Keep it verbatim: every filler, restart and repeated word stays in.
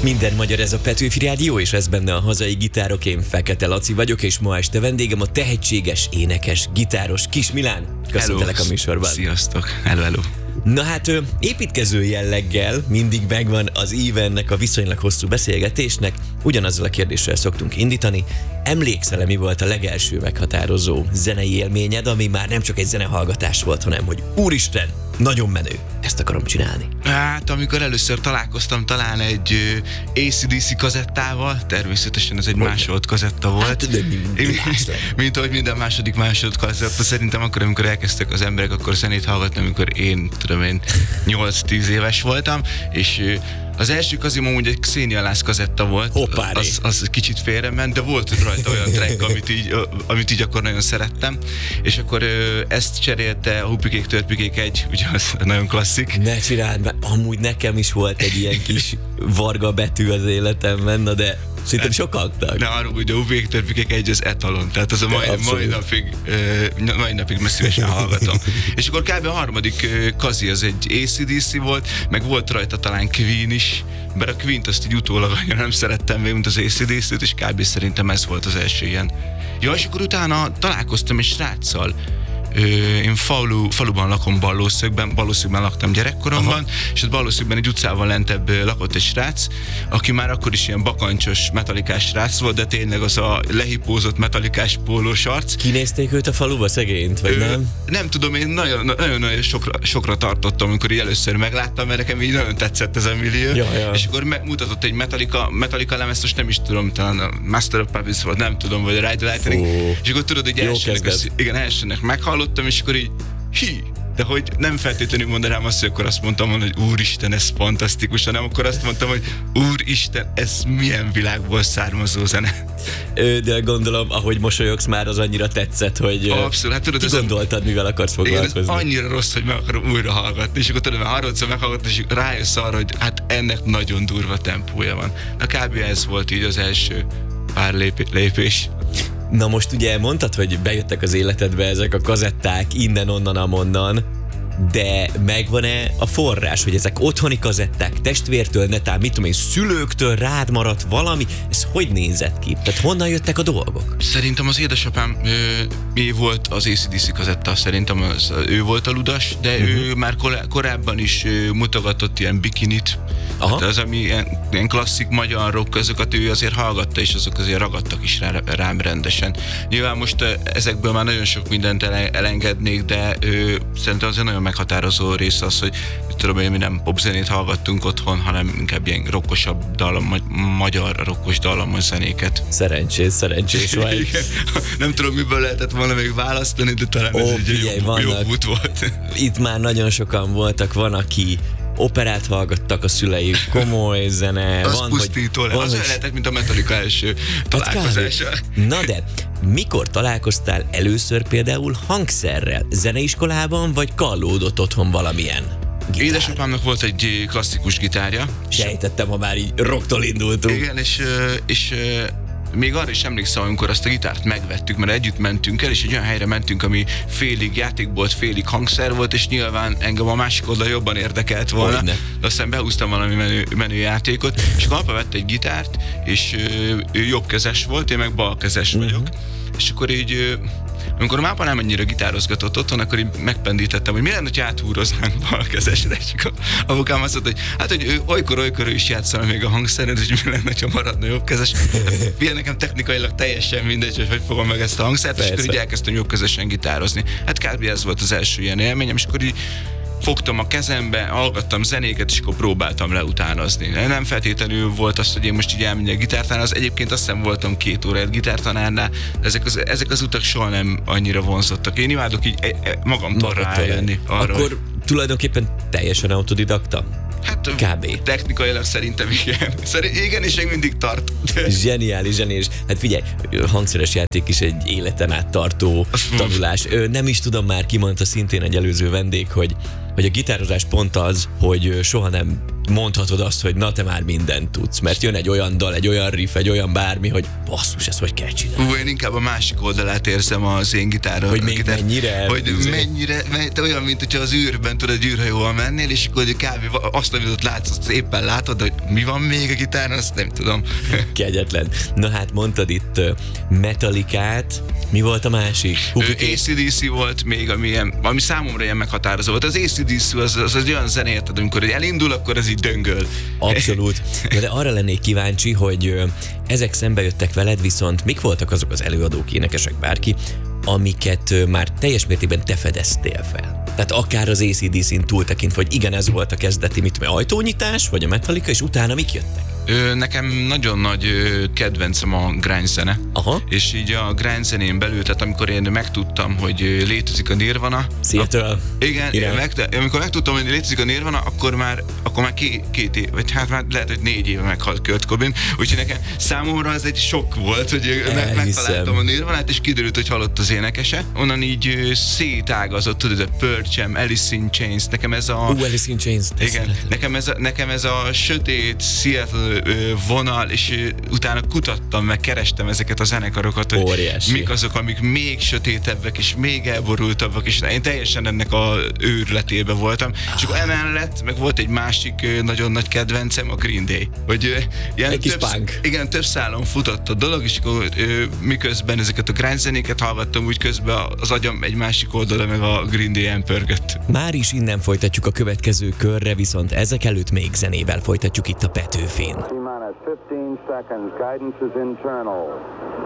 Minden magyar, ez a Petőfi Rádió, és ez benne a hazai gitárok. Én Fekete Laci vagyok, és ma este vendégem a tehetséges, énekes, gitáros Kis Milán. Köszöntelek a műsorban. Sziasztok, hello, hello. Na hát, építkező jelleggel mindig megvan az íve ennek a viszonylag hosszú beszélgetésnek. Ugyanazzal a kérdéssel szoktunk indítani. Emlékszel-e, mi volt a legelső meghatározó zenei élményed, ami már nem csak egy zenehallgatás volt, hanem hogy úristen, nagyon menő, ezt akarom csinálni? Hát, amikor először találkoztam talán egy á cé dé cé kazettával, természetesen ez egy Hogyne. másolt kazetta volt. Hát, de mint, mint ahogy minden második másolt kazetta. Szerintem akkor, amikor elkezdtek az emberek akkor zenét hallgatni, amikor én, tudom én, nyolc-tíz éves voltam, és az első kazim amúgy egy Xenia Lász kazetta volt. Hoppári. Az, az kicsit félrement, de volt rajta olyan track, amit így, amit így akkor nagyon szerettem. És akkor ezt cserélte a Hupikék Törpikék egy, ugye az nagyon klasszik. Ne csináld, mert amúgy nekem is volt egy ilyen kis varga betű az életemben, na de szerintem sokaknak. Ne arra, hogy a Hupikék Törpikék egy az etalon, tehát az a mai, mai napig, mai napig messzívesen hallgatom. És akkor kb. A harmadik kazi az egy á cé dé cé volt, meg volt rajta talán Queen is, bár a Queen-t azt így utólag annyira nem szerettem még, mint az á cé dé cét, és kb. Szerintem ez volt az első ilyen. Ja, és akkor utána találkoztam egy sráccal. Ö, én falu, faluban lakom Ballószögben, Ballószögben laktam gyerekkoromban, Aha. és ott Ballószögben egy utcával lentebb lakott egy srác, aki már akkor is ilyen bakancsos, metalikás srác volt, de tényleg az a lehipózott metalikás pólós arc. Kinézték őt a faluba szegényt, vagy Ö, nem? Nem tudom, én nagyon-nagyon sokra, sokra tartottam, amikor így először megláttam, mert nekem így nagyon tetszett ez a millió, ja, ja. és akkor megmutatott egy metalika, metalika lemezt, most nem is tudom, talán a Master of Puppets volt, nem tudom, vagy a Ride the Lightning, és akkor tudod, hogy elsőnek, igen, elsőnek meghallottam, és akkor így, hi, de hogy nem feltétlenül mondanám azt, hogy akkor azt mondtam, hogy úristen, ez fantasztikus, hanem akkor azt mondtam, hogy úristen, ez milyen világból származó zene. Ö, de gondolom, ahogy mosolyogsz, már az annyira tetszett, hogy abszolút, hát tudod, ki gondoltad, mivel akarsz foglalkozni. Igen, ez annyira rossz, hogy meg akarom újra hallgatni, és akkor tudod, mert harmadszor meghallgatni, és rájössz arra, hogy hát ennek nagyon durva tempója van. Na kb. Ez volt így az első pár lép- lépés. Na most ugye mondtad, hogy bejöttek az életedbe ezek a kazetták innen, onnan, amonnan, de megvan-e a forrás, hogy ezek otthoni kazetták, testvértől, netán, mit tudom én, szülőktől rád maradt valami? Ez hogy nézett ki? Tehát honnan jöttek a dolgok? Szerintem az édesapám ő volt az á cé dé cé kazetta, szerintem az, ő volt a ludas, de uh-huh. ő már korábban is mutogatott ilyen bikinit. Hát az, ami ilyen, ilyen klasszik magyar rock, azokat ő azért hallgatta, és azok azért ragadtak is rá, rám rendesen. Nyilván most ezekből már nagyon sok mindent elengednék, de ő, szerintem azért nagyon meghatározó része az, hogy tudom én, mi nem popzenét hallgattunk otthon, hanem inkább ilyen rockosabb dallam, ma- magyar rockos dallamos zenéket. Szerencsés, szerencsés vagy. Nem tudom, miből lehetett volna még választani, de talán Ó, ez egy figyelj, jobb, vannak, jobb út volt. Itt már nagyon sokan voltak, van, aki operát hallgattak a szüleik, komoly zene. Az van, pusztító, hogy, az van, olyan lehetett, mint a Metallica első találkozása. Na de, mikor találkoztál először például hangszerrel? Zeneiskolában, vagy kallódott otthon valamilyen gitár? Édesapámnak volt egy klasszikus gitárja. Sejtettem, ha már így rocktól indultunk. Igen, és, és még arra is emlékszem, amikor azt a gitárt megvettük, mert együtt mentünk el, és egy olyan helyre mentünk, ami félig játékbolt, félig hangszer volt, és nyilván engem a másik oldal jobban érdekelt volna. Hogyne. De aztán behúztam valami menő, menő játékot, és akkor apa vett egy gitárt, és ő jobbkezes volt, én meg balkezes uh-huh. vagyok. És akkor így, amikor a mápa nem annyira gitározgatott otthon, akkor így megpendítettem, hogy mi lenne, hogy áthúroznánk balkezesre, és akkor apukám azt mondta, hogy hát, hogy ő olykor-olykor ő is játszana még a hangszeren, és mi lenne, ha maradna jobbkezes. Ilyen nekem technikailag teljesen mindegy, hogy hogy fogom meg ezt a hangszert, és akkor így elkezdtem jobbkezesen gitározni. Hát kb. Ez volt az első ilyen élményem, és akkor így fogtam a kezembe, hallgattam zenéket, és akkor próbáltam leutánozni. Nem feltétlenül volt az, hogy én most így elmenjek gitártanárhoz. Egyébként azt hiszem voltam két óráért gitártanárnál, de ezek az, ezek az utak soha nem annyira vonzottak. Én imádok így magamtól rájönni arra. Akkor tulajdonképpen teljesen autodidakta? Hát kb. Technikailag szerintem igen. Szerintem igen, és még mindig tart. Zseniális, zseniális. Hát figyelj, hangszeres játék is egy életen át tartó tanulás. Nem is tudom, már kimondta szintén egy előző vendég, hogy, hogy a gitározás pont az, hogy soha nem mondhatod azt, hogy na te már mindent tudsz, mert jön egy olyan dal, egy olyan riff, egy olyan bármi, hogy basszus, ezt hogy kell csinálni. Ú, én inkább a másik oldalát érzem az én gitárra. Hogy még gitár, mennyire Hogy elhúzó. mennyire, mert olyan, mint hogyha az űrben tudod, űrhajóval mennél, és akkor hogy kb. Azt, amit ott látsz, azt éppen látod, de hogy mi van még a gitáron, azt nem tudom. Kegyetlen. Na hát mondtad itt uh, Metallicát, mi volt a másik? á cé dé cé volt még, ami, ilyen, ami számomra ilyen meghatározó volt. Az á cé dé cé az, az, az olyan zene, érted, amikor elindul, akkor ez így döngöl. Abszolút. Na de arra lennék kíváncsi, hogy ö, ezek szembe jöttek veled, viszont mik voltak azok az előadók, énekesek, bárki, amiket ö, már teljes mértékben te fedeztél fel. Tehát akár az á cé dé cén túltekintve, hogy igen, ez volt a kezdeti, mit tudom, ajtónyitás, vagy a Metallica, és utána mik jöttek? Ö, nekem nagyon nagy ö, kedvencem a grunge zene. Aha. És így a grunge zenén belül, tehát amikor én megtudtam, hogy ö, létezik a Nirvana. Seattle. Igen, Irány. meg, amikor megtudtam, hogy létezik a Nirvana, akkor már, akkor már két, két év, vagy hát már lehet, hogy négy éve meghalt Kurt Cobain, úgyhogy nekem számomra ez egy sok volt, hogy meg, megtaláltam a Nirvanát, és kiderült, hogy halott az énekese. Onnan így ö, szétágazott, tudod, a Pearl Jam, Alice in Chains, nekem ez a... Uh, Alice in Chains. Igen, nekem ez, a, nekem ez a sötét Seattle ö, vonal, és ö, utána kutattam, meg kerestem ezeket a zenekarokat, hogy Óriási. mik azok, amik még sötétebbek, és még elborultabbak, és én teljesen ennek a őrletébe voltam. És akkor emellett, meg volt egy másik ö, nagyon nagy kedvencem, a Green Day. Hogy ö, ilyen Egy kis több, punk. igen, több szálon futott a dolog, és akkor ö, miközben ezeket a grunge zenéket hallgattam, úgy közben az agyam egy másik oldala meg a Green Day-en pörgött. Már is innen folytatjuk a következő körre, viszont ezek előtt még zenével folytatjuk itt a Petőfin. T-minus fifteen seconds. Guidance is internal.